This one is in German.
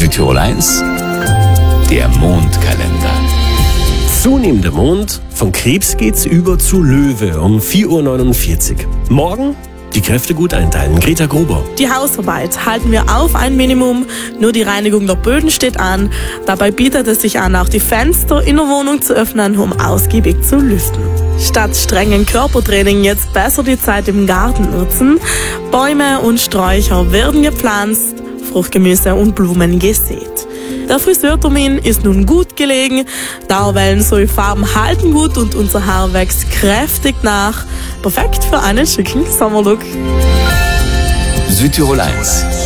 Südtirol 1, der Mondkalender. Zunehmender Mond, von Krebs geht's über zu Löwe um 4:49 Uhr. Morgen die Kräfte gut einteilen. Greta Gruber. Die Hausarbeit halten wir auf ein Minimum, nur die Reinigung der Böden steht an. Dabei bietet es sich an, auch die Fenster in der Wohnung zu öffnen, um ausgiebig zu lüften. Statt strengen Körpertraining jetzt besser die Zeit im Garten nutzen. Bäume und Sträucher werden gepflanzt, Fruchtgemüse und Blumen gesät. Der Friseurtermin ist nun gut gelegen, Dauerwellen sowie Farben halten gut und unser Haar wächst kräftig nach. Perfekt für einen schicken Sommerlook. Südtirol 1,